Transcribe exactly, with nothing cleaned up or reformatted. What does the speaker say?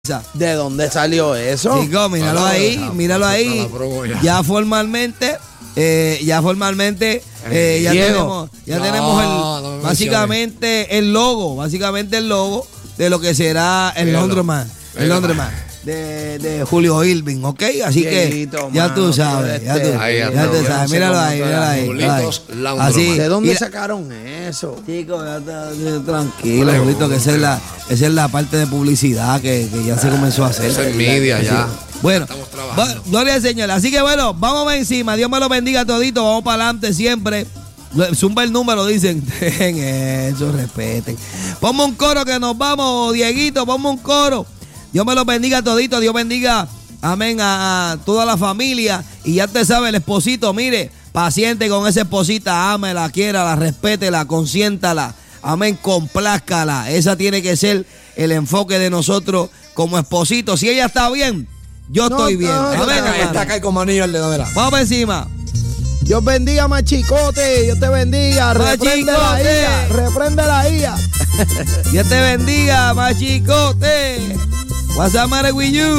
¿De dónde salió eso? Chico, míralo Ah, ahí, no, míralo no, ahí. no, no, ya. Ya formalmente, eh, ya formalmente, eh, ya Diego. tenemos, ya No, tenemos el, no me básicamente el logo, básicamente el logo de lo que será el Míralo. Laundromat, el Míralo. Laundromat de, de Julio Irving, ¿ok? Así Dieguito, que ya mano, tú sabes, tú ya tú, eres Ahí ya está. tú Yo no sabes, sé míralo cómo ahí, tú míralo eres. ahí. Julitos míralo ahí. Laundromat. Así, ¿De dónde mira- sacaron eso? Chicos, ya está, tranquilo, Julito, que esa es la, esa es la parte de publicidad que, que ya se comenzó a hacer. Eso es media ya. Bueno, Estamos trabajando. bueno, gloria al Señor. Así que bueno, vamos encima. Dios me lo bendiga todito. Vamos para adelante siempre. Zumba el número, dicen. Dejen eso, respeten. Ponme un coro que nos vamos, Dieguito. Ponme un coro. Dios me lo bendiga todito. Dios bendiga, amén, a, a toda la familia. Y ya te sabe, el esposito, mire, paciente con esa esposita. Ámela, quiérala, respétela, consiéntala. Amén, complázcala. Esa tiene que ser el enfoque de nosotros como espositos. Si ella está bien, yo No, estoy bien. no, Amén, no, hermano. Está acá como anillo al dedo, mira. Vamos para encima. Dios bendiga, machicote. Dios te bendiga. Reprende la Machicote. ía. Reprende la ía. Dios te bendiga, machicote. What's up, matter with you?